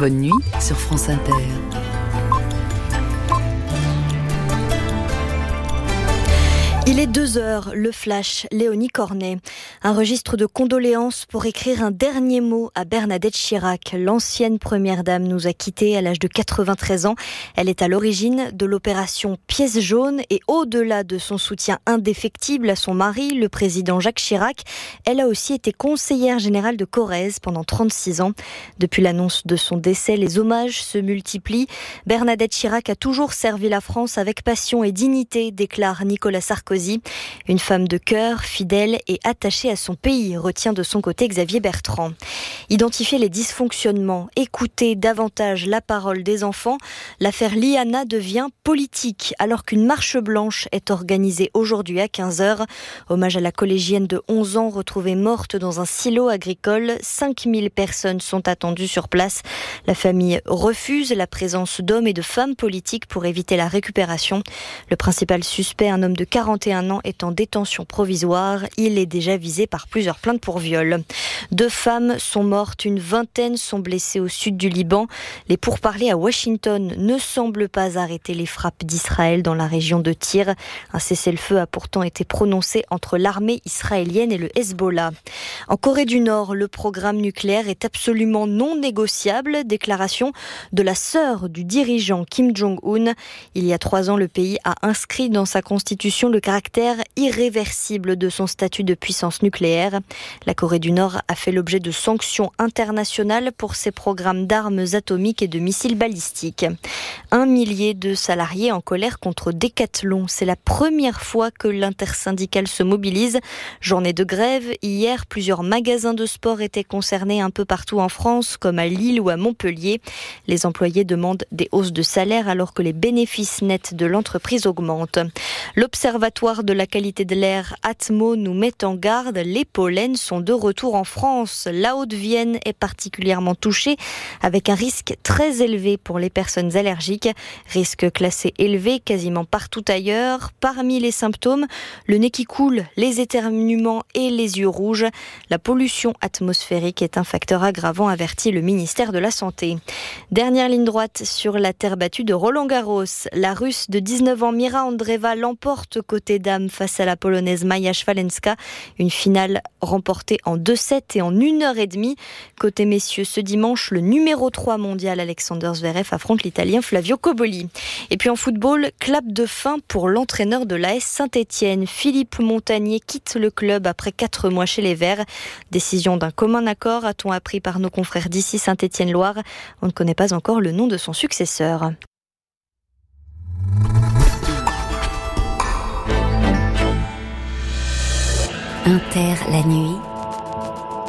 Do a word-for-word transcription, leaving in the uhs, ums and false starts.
Bonne nuit sur France Inter. Il est deux heures, le flash, Léonie Cornet. Un registre de condoléances pour écrire un dernier mot à Bernadette Chirac. L'ancienne première dame nous a quittés à l'âge de quatre-vingt-treize ans. Elle est à l'origine de l'opération Pièce jaune et au-delà de son soutien indéfectible à son mari, le président Jacques Chirac, elle a aussi été conseillère générale de Corrèze pendant trente-six ans. Depuis l'annonce de son décès, les hommages se multiplient. Bernadette Chirac a toujours servi la France avec passion et dignité, déclare Nicolas Sarkozy. Une femme de cœur, fidèle et attachée à son pays, retient de son côté Xavier Bertrand. Identifier les dysfonctionnements, écouter davantage la parole des enfants, l'affaire Liana devient politique alors qu'une marche blanche est organisée aujourd'hui à quinze heures. Hommage à la collégienne de onze ans retrouvée morte dans un silo agricole. cinq mille personnes sont attendues sur place. La famille refuse la présence d'hommes et de femmes politiques pour éviter la récupération. Le principal suspect, un homme de quarante et un ans, est en détention provisoire. Il est déjà visé par plusieurs plaintes pour viol. Deux femmes sont mortes, une vingtaine sont blessées au sud du Liban. Les pourparlers à Washington ne semblent pas arrêter les frappes d'Israël dans la région de Tyr. Un cessez-le-feu a pourtant été prononcé entre l'armée israélienne et le Hezbollah. En Corée du Nord, le programme nucléaire est absolument non négociable. Déclaration de la sœur du dirigeant Kim Jong-un. Il y a trois ans, le pays a inscrit dans sa constitution le caractère irréversible de son statut de puissance nucléaire. La Corée du Nord a fait l'objet de sanctions internationales pour ses programmes d'armes atomiques et de missiles balistiques. Un millier de salariés en colère contre Decathlon. C'est la première fois que l'intersyndicale se mobilise. Journée de grève. Hier, plusieurs magasins de sport étaient concernés un peu partout en France, comme à Lille ou à Montpellier. Les employés demandent des hausses de salaire alors que les bénéfices nets de l'entreprise augmentent. L'Observatoire de la qualité de l'air Atmo nous met en garde. Les pollens sont de retour en France. La Haute-Vienne est particulièrement touchée avec un risque très élevé pour les personnes allergiques. Risque classé élevé quasiment partout ailleurs. Parmi les symptômes, le nez qui coule, les éternuements et les yeux rouges. La pollution atmosphérique est un facteur aggravant, avertit le ministère de la Santé. Dernière ligne droite sur la terre battue de Roland-Garros. La Russe de dix-neuf ans Mira Andreeva l'emporte côté dames face à la Polonaise Maja Szwalenska. Une finale remportée en deux sept et en une heure et demie. Côté messieurs, ce dimanche, le numéro trois mondial Alexander Zverev affronte l'Italien Flavio Cobolli. Et puis en football, clap de fin pour l'entraîneur de l'A S Saint-Étienne. Philippe Montagnier quitte le club après quatre mois chez les Verts. Décision d'un commun accord, a-t-on appris par nos confrères d'ici Saint-Étienne-Loire. On ne connaît pas encore le nom de son successeur. Inter la nuit